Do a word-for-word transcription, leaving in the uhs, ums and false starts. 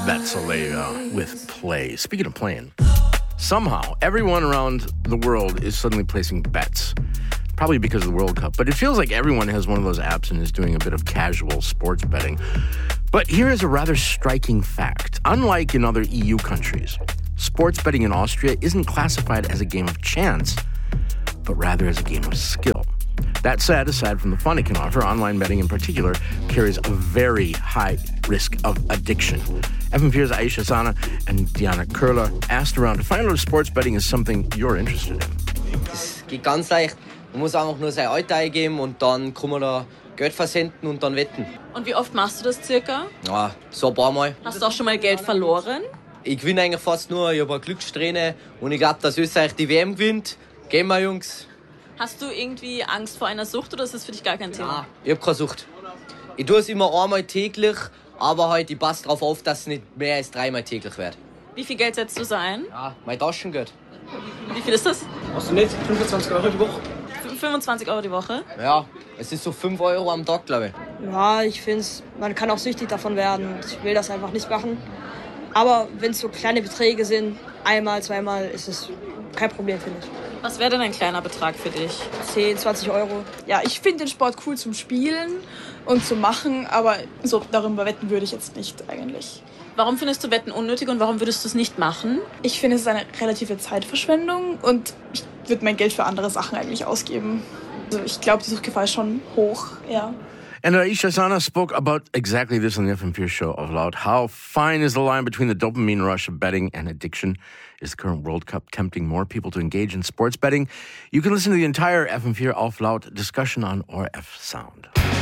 That's Alea with Play. Speaking of playing, somehow everyone around the world is suddenly placing bets. Probably because of the World Cup. But it feels like everyone has one of those apps and is doing a bit of casual sports betting. But here is a rather striking fact. Unlike in other E U countries, sports betting in Austria isn't classified as a game of chance, but rather as a game of skill. That said, aside from the fun it can offer, online betting in particular carries a very high risk of addiction. F M vier's Aisha Sana and Diana Kurla asked around to find out if sports betting is something you're interested in. Das geht ganz leicht. Man muss einfach nur sein Alter eingeben und dann kann man da Geld versenden und dann wetten. Und wie oft machst du das circa? Ja, so ein paar Mal. Hast du auch schon mal Geld verloren? Ich gewinne eigentlich fast nur, ich habe eine Glückssträhne und ich glaube, dass Österreich die W M gewinnt. Gehen wir, Jungs. Hast du irgendwie Angst vor einer Sucht oder ist das für dich gar kein Thema? Nein, ich habe keine Sucht. Ich tue es immer einmal täglich, aber halt, ich passe darauf auf, dass es nicht mehr als dreimal täglich wird. Wie viel Geld setzt du so ein? Ja, mein Taschengeld. Wie viel ist das? Hast du nicht fünfundzwanzig Euro die Woche? fünfundzwanzig Euro die Woche? Ja, es ist so fünf Euro am Tag, glaube ich. Ja, ich finde es, man kann auch süchtig davon werden. Ich will das einfach nicht machen. Aber wenn es so kleine Beträge sind, einmal, zweimal, ist es kein Problem, finde ich. Was wäre denn ein kleiner Betrag für dich? zehn, zwanzig Euro. Ja, ich finde den Sport cool zum Spielen und zum Machen, aber so darüber wetten würde ich jetzt nicht eigentlich. Warum findest du Wetten unnötig und warum würdest du es nicht machen? Ich finde, es ist eine relative Zeitverschwendung und ich würde mein Geld für andere Sachen eigentlich ausgeben. Also ich glaube, die Suchtgefahr ist schon hoch, ja. And Aisha Sana spoke about exactly this on the F M vier show of Loud. How fine is the line between the dopamine rush of betting and addiction? Is the current World Cup tempting more people to engage in sports betting? You can listen to the entire F M vier Auf Laut discussion on O R F Sound.